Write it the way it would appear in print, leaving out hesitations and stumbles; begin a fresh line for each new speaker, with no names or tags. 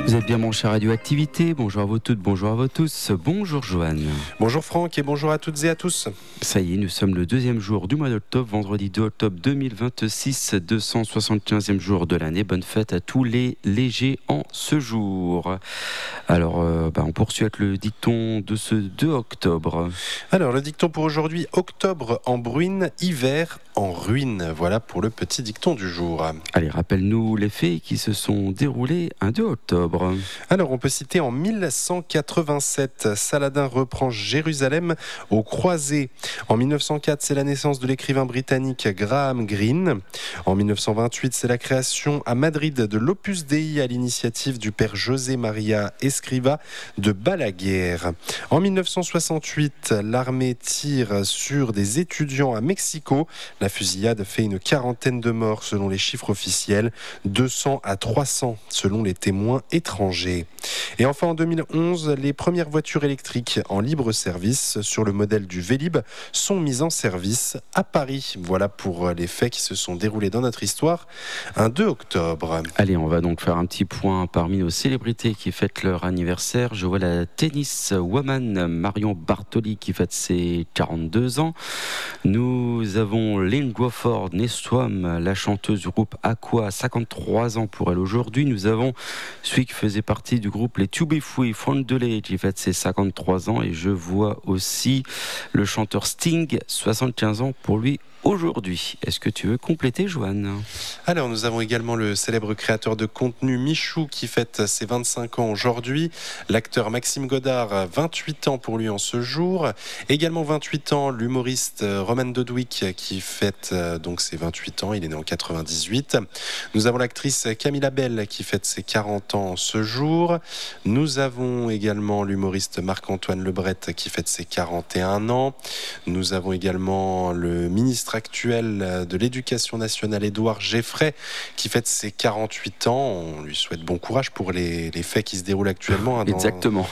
Vous êtes bien branché à Radioactivité, bonjour à vous toutes, bonjour à vous tous, bonjour Joanne.
Bonjour Franck et bonjour à toutes et à tous.
Ça y est, nous sommes le deuxième jour du mois d'octobre, vendredi 2 octobre 2026, 275e jour de l'année. Bonne fête à tous les légers en ce jour. Alors, on poursuit avec le dicton de ce 2 octobre.
Alors le dicton pour aujourd'hui, octobre en bruine, hiver en ruine. Voilà pour le petit dicton du jour.
Allez, rappelle-nous les faits qui se sont déroulés un 2 octobre.
Alors on peut citer en 1187, Saladin reprend Jérusalem aux croisés. En 1904, c'est la naissance de l'écrivain britannique Graham Greene. En 1928, c'est la création à Madrid de l'Opus Dei à l'initiative du père José Maria Escrivá de Balaguer. En 1968, l'armée tire sur des étudiants à Mexico. La fusillade fait une quarantaine de morts selon les chiffres officiels, 200 à 300 selon les témoins étrangers. Et enfin en 2011, les premières voitures électriques en libre service sur le modèle du Vélib sont mises en service à Paris. Voilà pour les faits qui se sont déroulés dans notre histoire un 2 octobre.
Allez, on va donc faire un petit point parmi nos célébrités qui fêtent leur anniversaire. Je vois la tennis woman Marion Bartoli qui fête ses 42 ans. Nous avons Lynn Crawford, Nestrom, la chanteuse du groupe Aqua, 53 ans pour elle aujourd'hui. Nous avons celui qui faisait partie du groupe Les To Be Free, Frank Delay, qui fête ses 53 ans. Et je vois aussi le chanteur Sting, 75 ans pour lui aujourd'hui. Est-ce que tu veux compléter, Joanne ?
Alors nous avons également le célèbre créateur de contenu Michou qui fête ses 25 ans aujourd'hui. L'acteur Maxime Godard, 28 ans pour lui en ce jour. Également 28 ans, l'humoriste Roman Dodwick qui fête donc ses 28 ans. Il est né en 98. Nous avons l'actrice Camilla Bell qui fête ses 40 ans en ce jour. Nous avons également l'humoriste Marc-Antoine Lebret qui fête ses 41 ans. Nous avons également le ministre actuel de l'Éducation nationale, Édouard Geffray, qui fête ses 48 ans. On lui souhaite bon courage pour les faits qui se déroulent actuellement
Exactement.